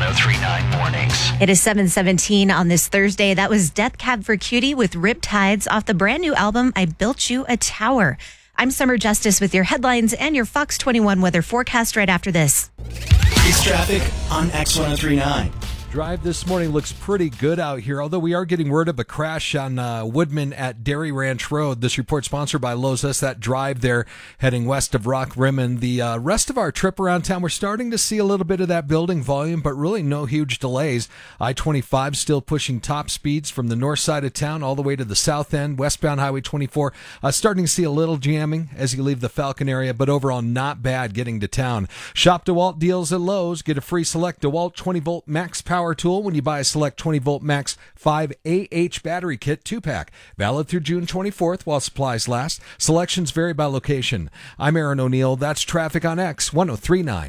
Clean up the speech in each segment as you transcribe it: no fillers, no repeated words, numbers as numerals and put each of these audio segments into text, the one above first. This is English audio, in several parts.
X1039 Mornings. It is 7:17 on this Thursday. That was Death Cab for Cutie with Riptides off the brand new album, I Built You a Tower. I'm Summer Justice with your headlines and your Fox 21 weather forecast right after this. It's traffic on X1039. Drive this morning looks pretty good out here, although we are getting word of a crash on Woodman at Dairy Ranch Road. This report sponsored by Lowe's. That's that drive there heading west of Rock Rimmon. The rest of our trip around town, we're starting to see a little bit of that building volume, but really no huge delays. I-25 still pushing top speeds from the north side of town all the way to the south end. Westbound Highway 24 starting to see a little jamming as you leave the Falcon area, but overall not bad getting to town. Shop DeWalt deals at Lowe's. Get a free select DeWalt 20-volt max power tool when you buy a select 20-volt max 5AH battery kit 2-pack. Valid through June 24th while supplies last. Selections vary by location. I'm Aaron O'Neill. That's traffic on X1039.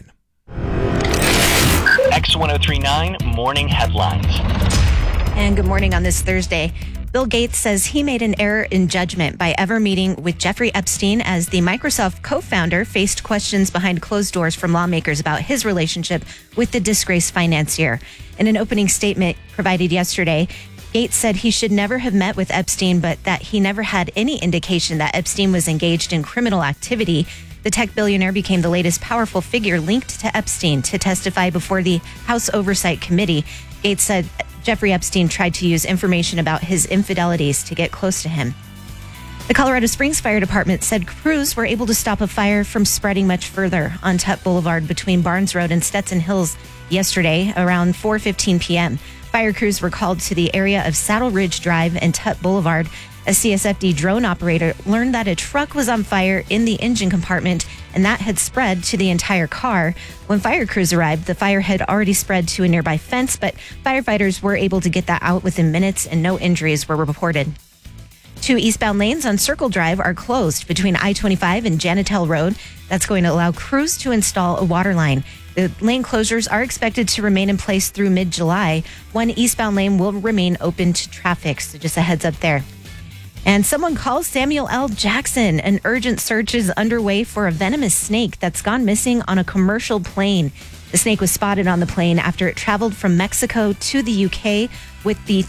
X1039 Morning Headlines. And good morning on this Thursday. Bill Gates says he made an error in judgment by ever meeting with Jeffrey Epstein as the Microsoft co-founder faced questions behind closed doors from lawmakers about his relationship with the disgraced financier. In an opening statement provided yesterday, Gates said he should never have met with Epstein, but that he never had any indication that Epstein was engaged in criminal activity. The tech billionaire became the latest powerful figure linked to Epstein to testify before the House Oversight Committee. Gates said Jeffrey Epstein tried to use information about his infidelities to get close to him. The Colorado Springs Fire Department said crews were able to stop a fire from spreading much further on Tut Boulevard between Barnes Road and Stetson Hills yesterday around 4:15 p.m. Fire crews were called to the area of Saddle Ridge Drive and Tut Boulevard. A CSFD drone operator learned that a truck was on fire in the engine compartment and that had spread to the entire car. When fire crews arrived, the fire had already spread to a nearby fence, but firefighters were able to get that out within minutes and no injuries were reported. 2 eastbound lanes on Circle Drive are closed between I-25 and Janitel Road. That's going to allow crews to install a water line. The lane closures are expected to remain in place through mid-July. 1 eastbound lane will remain open to traffic, so just a heads up there. And someone calls Samuel L. Jackson. An urgent search is underway for a venomous snake that's gone missing on a commercial plane. The snake was spotted on the plane after it traveled from Mexico to the UK with the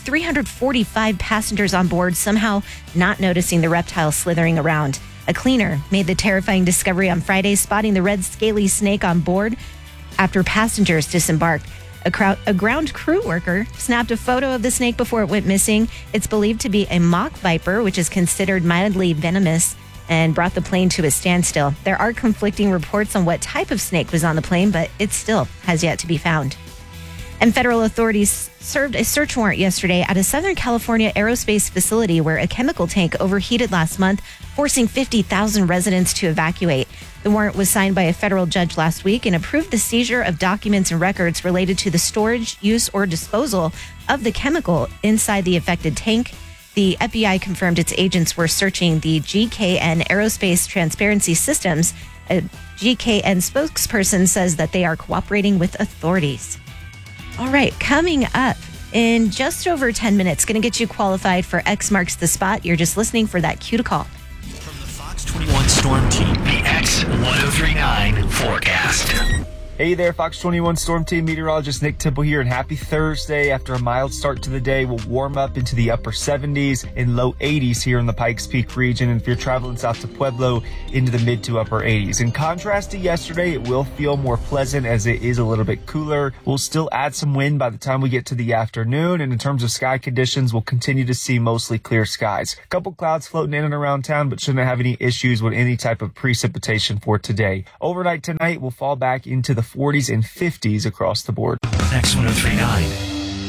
345 passengers on board somehow not noticing the reptile slithering around. A cleaner made the terrifying discovery on Friday, spotting the red scaly snake on board after passengers disembarked. A ground crew worker snapped a photo of the snake before it went missing. It's believed to be a mock viper, which is considered mildly venomous, and brought the plane to a standstill. There are conflicting reports on what type of snake was on the plane, but it still has yet to be found. And federal authorities served a search warrant yesterday at a Southern California aerospace facility where a chemical tank overheated last month, forcing 50,000 residents to evacuate. The warrant was signed by a federal judge last week and approved the seizure of documents and records related to the storage, use, or disposal of the chemical inside the affected tank. The FBI confirmed its agents were searching the GKN Aerospace Transparency Systems. A GKN spokesperson says that they are cooperating with authorities. All right, coming up in just over 10 minutes, going to get you qualified for X Marks the Spot. You're just listening for that cue to call. From the Fox 21 Storm Team, the X1039 forecast. Hey there, Fox 21 Storm Team meteorologist Nick Temple here, and happy Thursday. After a mild start to the day, we'll warm up into the upper 70s and low 80s here in the Pikes Peak region, and if you're traveling south to Pueblo, into the mid to upper 80s. In contrast to yesterday, it will feel more pleasant as it is a little bit cooler. We'll still add some wind by the time we get to the afternoon, and in terms of sky conditions, we'll continue to see mostly clear skies. A couple clouds floating in and around town, but shouldn't have any issues with any type of precipitation for today. Overnight tonight, we'll fall back into the 40s and 50s across the board. X1039.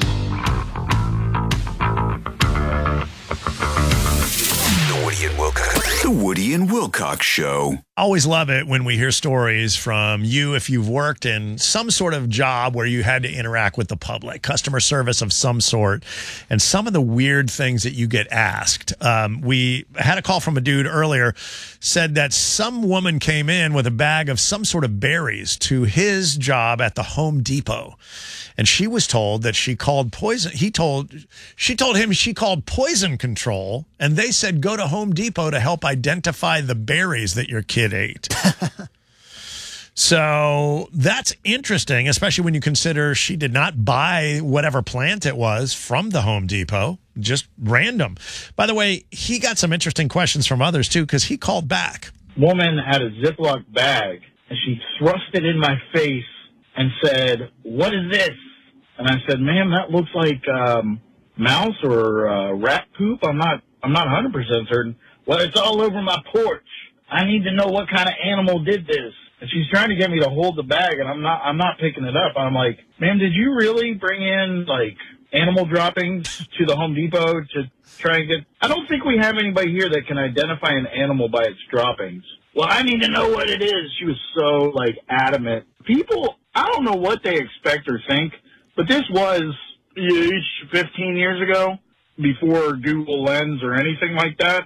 The Woody and Wilcox Show. Always love it when we hear stories from you if you've worked in some sort of job where you had to interact with the public, customer service of some sort, and some of the weird things that you get asked. We had a call from a dude earlier, said that some woman came in with a bag of some sort of berries to his job at the Home Depot. And she was told that she called poison. She told him she called poison control, and they said go to Home Depot to help identify the berries that your kid ate. So that's interesting, especially when you consider she did not buy whatever plant it was from the Home Depot, just random. By the way, he got some interesting questions from others, too, because he called back. Woman had a Ziploc bag, and she thrust it in my face and said, "What is this?" And I said, "Ma'am, that looks like mouse or rat poop. I'm not 100% certain." "Well, it's all over my porch. I need to know what kind of animal did this." And she's trying to get me to hold the bag, and I'm not picking it up. I'm like, "Ma'am, did you really bring in like animal droppings to the Home Depot to try and get?" I don't think we have anybody here that can identify an animal by its droppings. "Well, I need to know what it is." She was so like adamant. People, I don't know what they expect or think, but this was 15 years ago, before Google Lens or anything like that.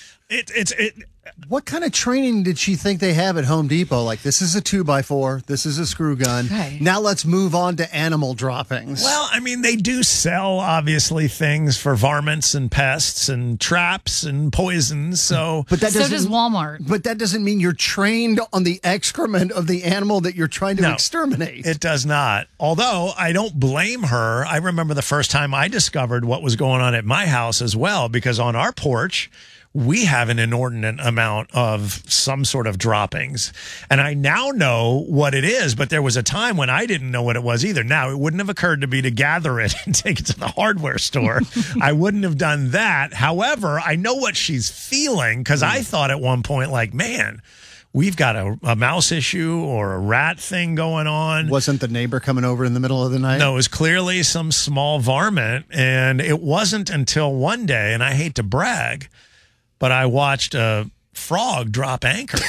What kind of training did she think they have at Home Depot? Like, this is a 2x4, this is a screw gun. Right. Now let's move on to animal droppings. Well, I mean, they do sell, obviously, things for varmints and pests and traps and poisons. So does Walmart. But that doesn't mean you're trained on the excrement of the animal that you're trying to exterminate. It does not. Although I don't blame her. I remember the first time I discovered what was going on at my house as well, because on our porch, we have an inordinate amount of some sort of droppings. And I now know what it is, but there was a time when I didn't know what it was either. Now, it wouldn't have occurred to me to gather it and take it to the hardware store. I wouldn't have done that. However, I know what she's feeling, because I thought at one point, like, man, we've got a mouse issue or a rat thing going on. Wasn't the neighbor coming over in the middle of the night? No, it was clearly some small varmint. And it wasn't until one day, and I hate to brag, but I watched a frog drop anchor.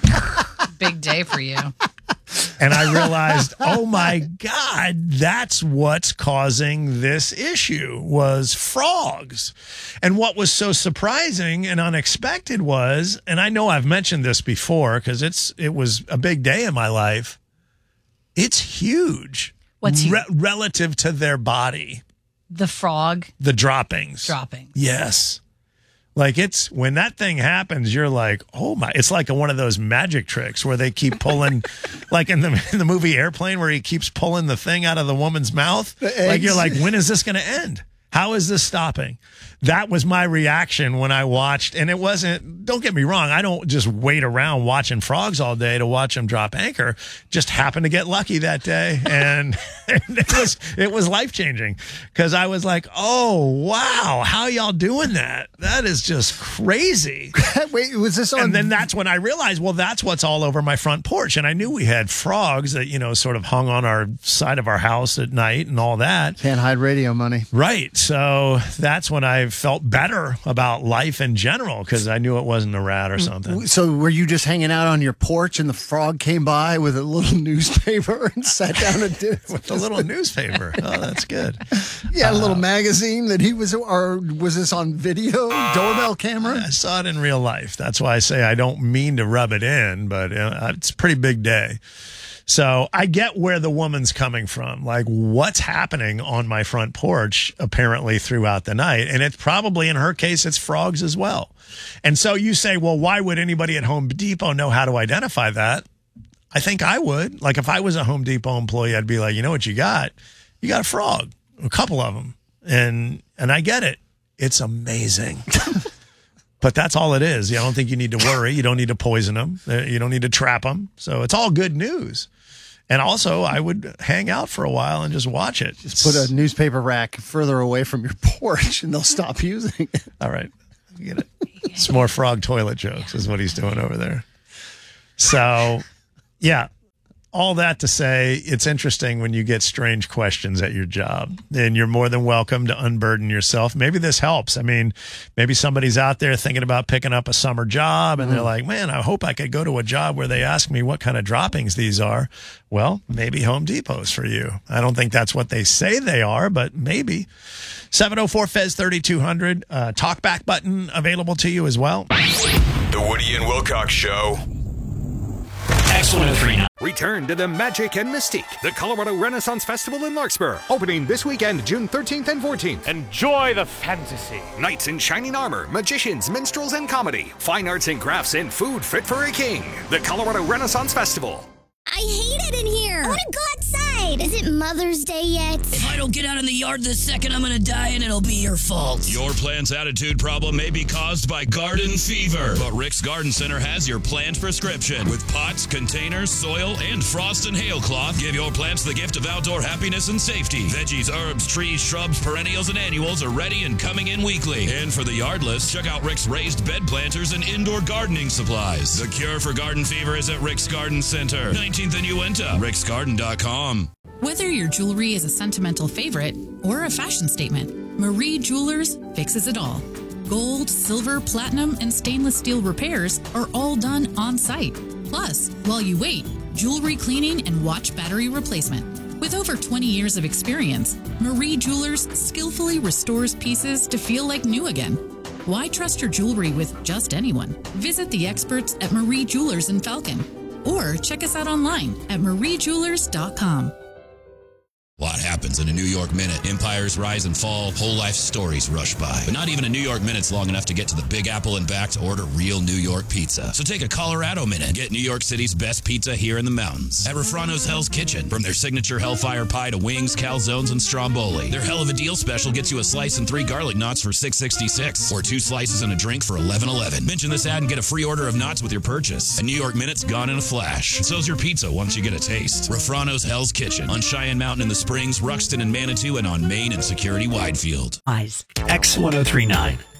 Big day for you. And I realized, oh my God, that's what's causing this issue, was frogs. And what was so surprising and unexpected was, and I know I've mentioned this before because it was a big day in my life, it's huge. What's huge? Relative to their body. The frog? The droppings. Yes. Like, it's when that thing happens, you're like, oh my! It's like one of those magic tricks where they keep pulling, like in the movie Airplane, where he keeps pulling the thing out of the woman's mouth. Like, you're like, when is this going to end? How is this stopping? That was my reaction when I watched, and it wasn't, don't get me wrong, I don't just wait around watching frogs all day to watch them drop anchor. Just happened to get lucky that day, and it was life-changing, because I was like, oh, wow, how y'all doing that? That is just crazy. Wait, was this on? And then that's when I realized, well, that's what's all over my front porch, and I knew we had frogs that, sort of hung on our side of our house at night and all that. Can't hide radio money. Right. So that's when I felt better about life in general, because I knew it wasn't a rat or something. So were you just hanging out on your porch and the frog came by with a little newspaper and sat down and did with a little newspaper? Oh, that's good. Yeah, a little magazine that he was, or was this on video, doorbell camera? I saw it in real life. That's why I say I don't mean to rub it in, but it's a pretty big day. So I get where the woman's coming from, like what's happening on my front porch apparently throughout the night. And it's probably, in her case, it's frogs as well. And so you say, well, why would anybody at Home Depot know how to identify that? I think I would. Like, if I was a Home Depot employee, I'd be like, you know what you got? You got a frog, a couple of them. And I get it. It's amazing. But that's all it is. I don't think you need to worry. You don't need to poison them. You don't need to trap them. So it's all good news. And also, I would hang out for a while and just watch it. Just put a newspaper rack further away from your porch and they'll stop using it. All right. You get it. It's more frog toilet jokes is what he's doing over there. So, yeah. All that to say, it's interesting when you get strange questions at your job, and you're more than welcome to unburden yourself. Maybe this helps. I mean, maybe somebody's out there thinking about picking up a summer job, and they're like, man, I hope I could go to a job where they ask me what kind of droppings these are. Well, maybe Home Depot's for you. I don't think that's what they say they are, but maybe. 704-FEZ-3200, talkback button available to you as well. The Woody and Wilcox Show. X1039. Return to the magic and mystique. The Colorado Renaissance Festival in Larkspur. Opening this weekend, June 13th and 14th. Enjoy the fantasy. Knights in shining armor, magicians, minstrels, and comedy. Fine arts and crafts and food fit for a king. The Colorado Renaissance Festival. I hate it in here. I want to go outside. Is it Mother's Day yet? If I don't get out in the yard this second, I'm going to die and it'll be your fault. Your plant's attitude problem may be caused by garden fever, but Rick's Garden Center has your plant prescription. With pots, containers, soil, and frost and hail cloth, give your plants the gift of outdoor happiness and safety. Veggies, herbs, trees, shrubs, perennials, and annuals are ready and coming in weekly. And for the yardless, check out Rick's raised bed planters and indoor gardening supplies. The cure for garden fever is at Rick's Garden Center, 19th and Uinta, ricksgarden.com. Whether your jewelry is a sentimental favorite or a fashion statement, Marie Jewelers fixes it all. Gold, silver, platinum, and stainless steel repairs are all done on site. Plus, while you wait, jewelry cleaning and watch battery replacement. With over 20 years of experience, Marie Jewelers skillfully restores pieces to feel like new again. Why trust your jewelry with just anyone? Visit the experts at Marie Jewelers in Falcon or check us out online at mariejewelers.com. What happens in a New York minute? Empires rise and fall, whole life stories rush by. But not even a New York minute's long enough to get to the Big Apple and back to order real New York pizza. So take a Colorado minute and get New York City's best pizza here in the mountains. At Refrano's Hell's Kitchen. From their signature Hellfire Pie to wings, calzones, and stromboli. Their hell of a deal special gets you a slice and 3 garlic knots for $6.66. Or 2 slices and a drink for $11.11. Mention this ad and get a free order of knots with your purchase. A New York minute's gone in a flash. And so's your pizza once you get a taste. Refrano's Hell's Kitchen. On Cheyenne Mountain in the Springs, Ruxton and Manitou, and on Main and Security Widefield. X1039.